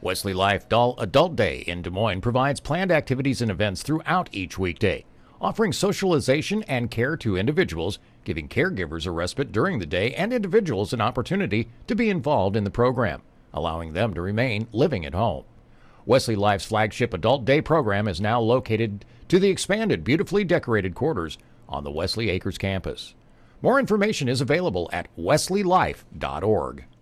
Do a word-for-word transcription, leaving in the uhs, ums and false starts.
Wesley Life Adult Day in Des Moines provides planned activities and events throughout each weekday, offering socialization and care to individuals, giving caregivers a respite during the day and individuals an opportunity to be involved in the program, allowing them to remain living at home. Wesley Life's flagship Adult Day program is now located to the expanded, beautifully decorated quarters on the Wesley Acres campus. More information is available at wesley life dot org.